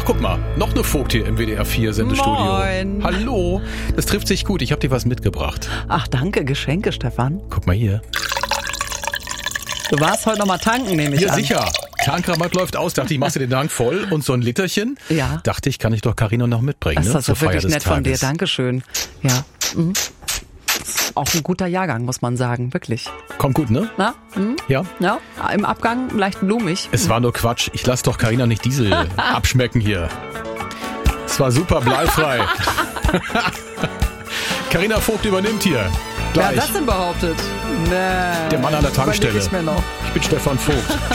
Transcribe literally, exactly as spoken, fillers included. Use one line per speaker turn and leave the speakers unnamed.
guck mal, noch eine Vogt hier im W D R vier Sendestudio.
Moin.
Hallo, das trifft sich gut. Ich habe dir was mitgebracht.
Ach, danke, Geschenke, Stefan.
Guck mal hier.
Du warst heute noch mal tanken, nehme ich
Ja,
an.
sicher. Tankrabatt läuft aus. Dachte ich, machst du den Tank voll und so ein Literchen.
Ja.
Dachte ich, kann ich doch Carina noch mitbringen.
Das ist
ne?
das
Zur
doch wirklich
Feier des
nett von dir.
Tages.
Dankeschön. Ja. Mhm. Ist auch ein guter Jahrgang, muss man sagen. Wirklich.
Kommt gut, ne?
Na? Mhm.
Ja.
Ja. Im Abgang leicht blumig.
Es war nur Quatsch. Ich lass doch Carina nicht Diesel abschmecken hier. Es war super bleifrei. Carina Vogt übernimmt hier.
Wer
Gleich.
hat das denn behauptet? Nee.
Der Mann an der Tankstelle.
Überleg ich mir noch.
Ich bin Stefan Vogt.